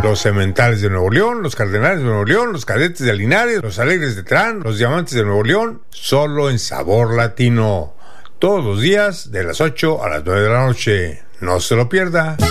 los Cementales de Nuevo León, los Cardenales de Nuevo León, los Cadetes de Linares, los Alegres de Terán, los Diamantes de Nuevo León, solo en Sabor Latino. Todos los días de las 8 a las 9 de la noche. No se lo pierda.